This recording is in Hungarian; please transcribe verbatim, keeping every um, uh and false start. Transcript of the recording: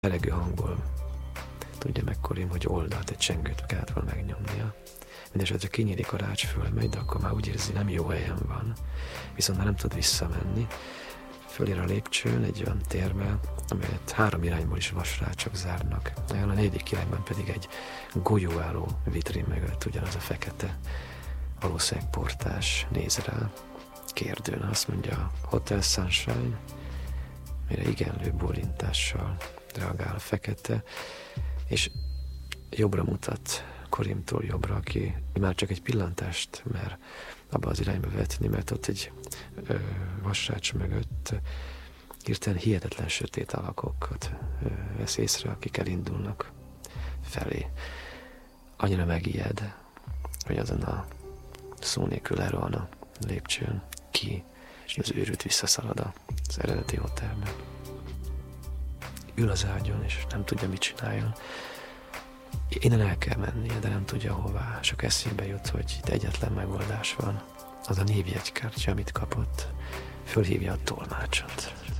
Elegő hangból tudja meg Corim, hogy oldalt, egy csengőt kellett volna megnyomnia. Mindenesetre kinyílik a rács, fölmegy, de akkor már úgy érzi, nem jó helyen van. Viszont már nem tud visszamenni. Fölér a lépcsőn egy olyan térbe, amelyet három irányból is vasrácsok zárnak. A negyedik irányban pedig egy golyóálló vitrin mögött ugyanaz a fekete, valószínűleg portás néz rá. Kérdőn azt mondja, Hotel Sunshine, mire igenlő bólintással reagál a fekete, és jobbra mutat, Corimtól jobbra, aki már csak egy pillantást mer abba az irányba vetni, mert ott egy ö, vasrács mögött hirtelen hihetetlen sötét alakokat ö, vesz észre, akik elindulnak felé. Annyira megijed, hogy azon a szó nélkül elrohan a lépcsőn ki, és az őrült visszaszalad az eredeti hotelbe. Ül az ágyon, és nem tudja, mit csináljon. Innen el kell mennie, de nem tudja hová. Csak eszébe jut, hogy itt egyetlen megoldás van. Az a névjegykártya, amit kapott, fölhívja a tolmácsot.